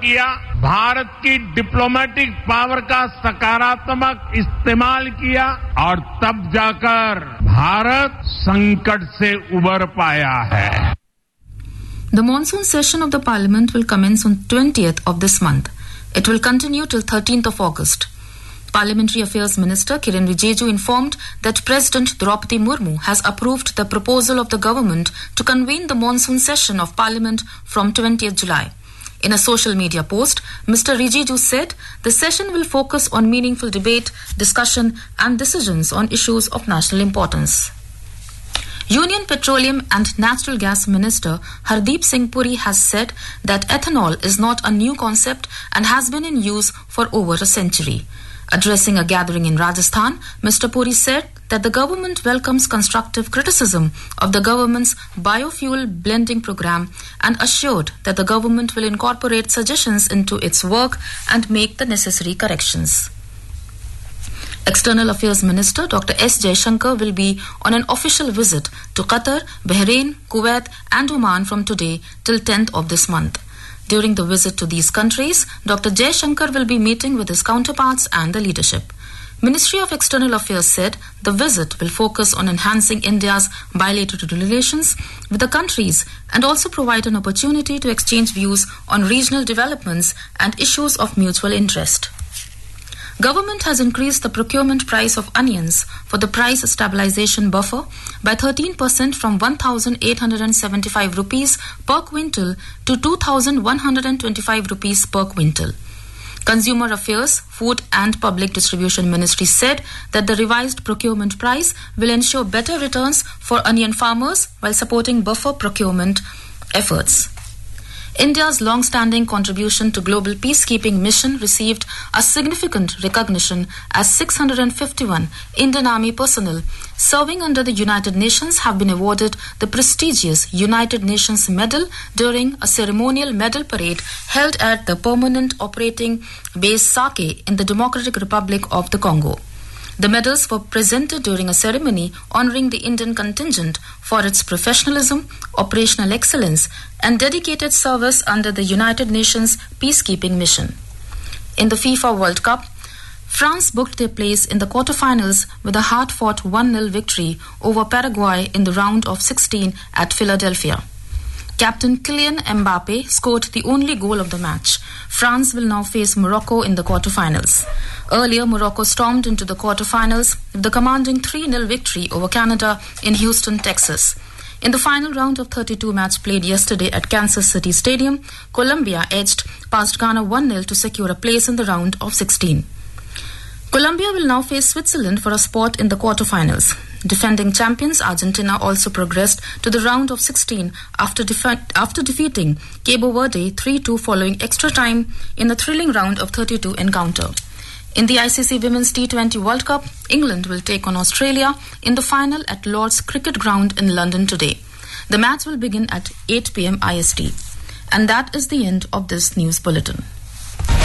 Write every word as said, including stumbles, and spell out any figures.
किया, भारत की diplomatic power का सकारात्मक इस्तेमाल किया और तब जाकर भारत संकट से उबर पाया है. The monsoon session of the Parliament will commence on twentieth of this month. It will continue till thirteenth of August. Parliamentary Affairs Minister Kiren Rijiju informed that President Draupadi Murmu has approved the proposal of the government to convene the monsoon session of Parliament from twentieth July. In a social media post, Mister Rijiju said the session will focus on meaningful debate, discussion and decisions on issues of national importance. Union Petroleum and Natural Gas Minister Hardeep Singh Puri has said that ethanol is not a new concept and has been in use for over a century. Addressing a gathering in Rajasthan, Mister Puri said that the government welcomes constructive criticism of the government's biofuel blending program and assured that the government will incorporate suggestions into its work and make the necessary corrections. External Affairs Minister Doctor S. Jaishankar will be on an official visit to Qatar, Bahrain, Kuwait and Oman from today till tenth of this month. During the visit to these countries, Doctor Jaishankar will be meeting with his counterparts and the leadership. Ministry of External Affairs said the visit will focus on enhancing India's bilateral relations with the countries and also provide an opportunity to exchange views on regional developments and issues of mutual interest. Government has increased the procurement price of onions for the price stabilization buffer by thirteen percent from one thousand eight hundred seventy-five rupees per quintal to two thousand one hundred twenty-five rupees per quintal. Consumer Affairs, Food and Public Distribution Ministry said that the revised procurement price will ensure better returns for onion farmers while supporting buffer procurement efforts. India's long-standing contribution to global peacekeeping mission received a significant recognition as six hundred fifty-one Indian Army personnel serving under the United Nations have been awarded the prestigious United Nations Medal during a ceremonial medal parade held at the Permanent Operating Base Sake in the Democratic Republic of the Congo. The medals were presented during a ceremony honoring the Indian contingent for its professionalism, operational excellence, and dedicated service under the United Nations peacekeeping mission. In the FIFA World Cup, France booked their place in the quarterfinals with a hard-fought one nil victory over Paraguay in the round of sixteen at Philadelphia. Captain Kylian Mbappe scored the only goal of the match. France will now face Morocco in the quarterfinals. Earlier, Morocco stormed into the quarterfinals with the commanding three nil victory over Canada in Houston, Texas. In the final round of thirty-two match played yesterday at Kansas City Stadium, Colombia edged past Ghana one nil to secure a place in the round of sixteen. Colombia will now face Switzerland for a spot in the quarterfinals. Defending champions Argentina also progressed to the round of sixteen after, defe- after defeating Cabo Verde three two following extra time in a thrilling round of thirty-two encounter. In the I C C Women's T twenty World Cup, England will take on Australia in the final at Lord's Cricket Ground in London today. The match will begin at eight p.m. I S T. And that is the end of this news bulletin.